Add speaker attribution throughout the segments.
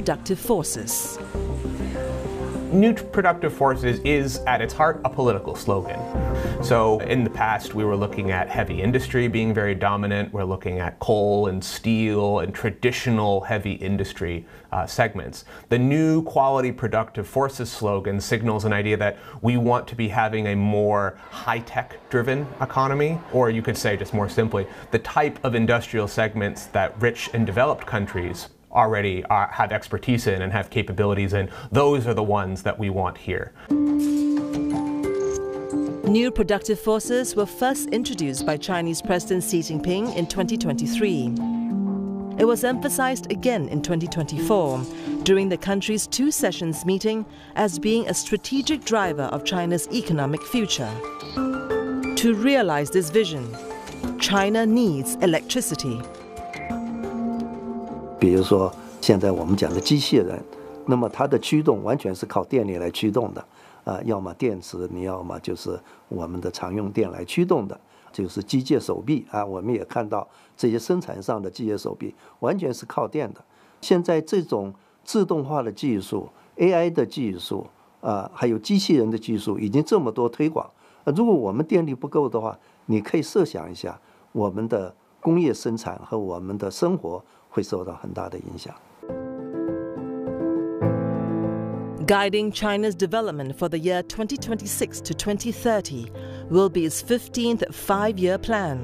Speaker 1: productive forces.
Speaker 2: New productive forces is, at its heart, a political slogan. So in the past, we were looking at heavy industry being very dominant. We're looking at coal and steel and traditional heavy industry segments. The new quality productive forces slogan signals an idea that we want to be having a more high-tech driven economy, or you could say just more simply, the type of industrial segments that rich and developed countries already have expertise in and have capabilities in. Those are the ones that we want here.
Speaker 1: New productive forces were first introduced by Chinese President Xi Jinping in 2023. It was emphasized again in 2024 during the country's Two Sessions meeting as being a strategic driver of China's economic future. To realize this vision, China needs electricity.
Speaker 3: 比如说，现在我们讲的机器人，那么它的驱动完全是靠电力来驱动的，要么电池，你要么就是我们的常用电来驱动的，就是机械手臂啊。我们也看到这些生产上的机械手臂完全是靠电的。现在这种自动化的技术、AI 的技术还有机器人的技术已经这么多推广，如果我们电力不够的话，你可以设想一下，我们的工业生产和我们的生活会受到很大的影响。
Speaker 1: Guiding China's development for the year 2026 to 2030 will be its 15th five-year plan.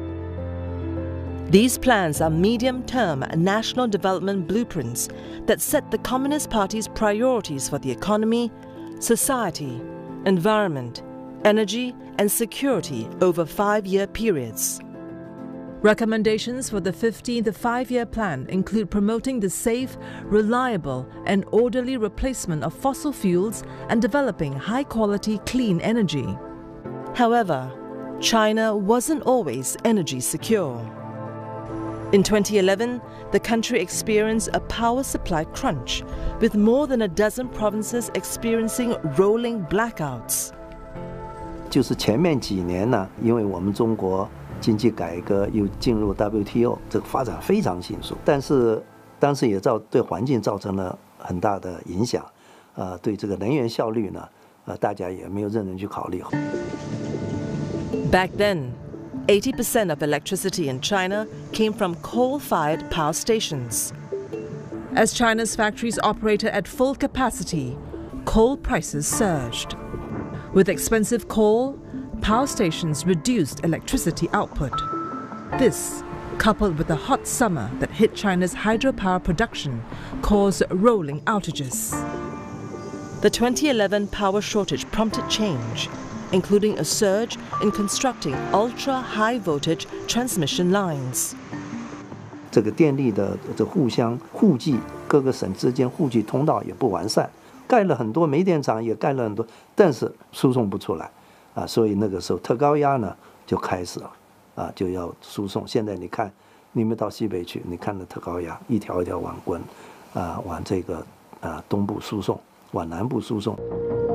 Speaker 1: These plans are medium-term national development blueprints that set the Communist Party's priorities for the economy, society, environment, energy, and security over five-year periods. Recommendations for the 15th five-year plan include promoting the safe, reliable, and orderly replacement of fossil fuels and developing high-quality clean energy. However, China wasn't always energy secure. In 2011, the country experienced a power supply crunch, with more than a dozen provinces experiencing rolling blackouts.
Speaker 3: 就是前面几年呢，因为我们中国经济改革又进入 WTO， 这个发展非常迅速，但是当时也对环境造成了很大的影响，对这个能源效率呢，大家也没有认真去考虑。
Speaker 1: Back then, 80% of electricity in China came from coal-fired power stations. As China's factories operated at full capacity, coal prices surged. With expensive coal, power stations reduced electricity output. This, coupled with the hot summer that hit China's hydropower production, caused rolling outages. The 2011 power shortage prompted change, including a surge in constructing ultra-high voltage transmission lines.
Speaker 3: 这个电力的互相互济，各个省之间互济通道也不完善，盖了很多煤电厂，也盖了很多，但是输送不出来。所以那个时候特高压呢就开始了，就要输送。现在你看，你们到西北去，你看那特高压一条一条往往这个东部输送，往南部输送。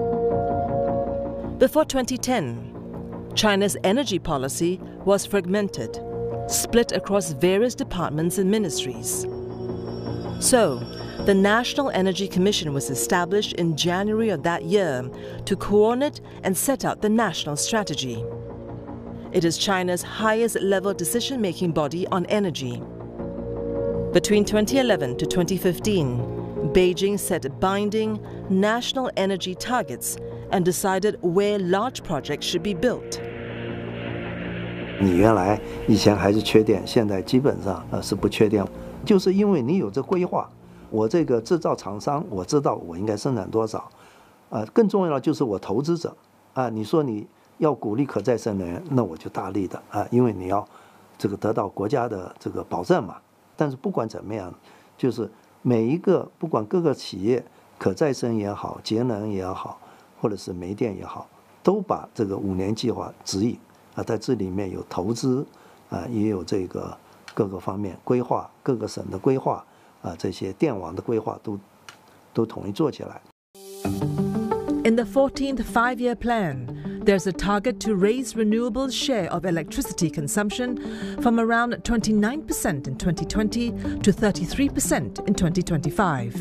Speaker 1: Before 2010, China's energy policy was fragmented, split across various departments and ministries. So, the National Energy Commission was established in January of that year to coordinate and set out the national strategy. It is China's highest level decision-making body on energy. Between 2011 to 2015, Beijing set binding national energy targets and decided where large projects should be built.
Speaker 3: 你原来以前还是缺电，现在基本上是不缺电，就是因为你有这规划。我这个制造厂商，我知道我应该生产多少，更重要的就是我投资者你说你要鼓励可再生能源，那我就大力的因为你要这个得到国家的这个保证嘛。但是不管怎么样，就是每一个不管各个企业，可再生也好，节能也好，或者是煤电也好，都把这个5年计划指引在这里面有投资也有这个各个方面规划，各个省的规划。这些电网的规划都统一做起来。
Speaker 1: In the 14th five-year plan, there's a target to raise renewables' share of electricity consumption from around 29% in 2020 to 33% in 2025.